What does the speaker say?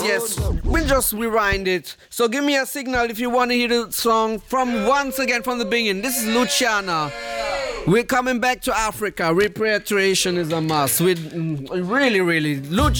Yes, we'll just rewind it. So give me a signal if you want to hear the song from once again from the beginning. This is Luciana. We're coming back to Africa. Repatriation is a must. With really, really Luciana.